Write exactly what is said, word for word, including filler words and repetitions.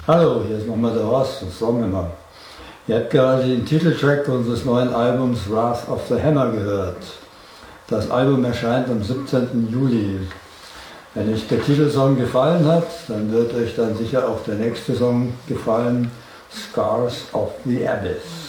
Hallo, hier ist nochmal der Horst, das sagen wir mal. Ihr habt gerade den Titeltrack unseres neuen Albums Wrath of the Hammer gehört. Das Album erscheint am siebzehnten Juli. Wenn euch der Titelsong gefallen hat, dann wird euch dann sicher auch der nächste Song gefallen, Scars of the Abyss.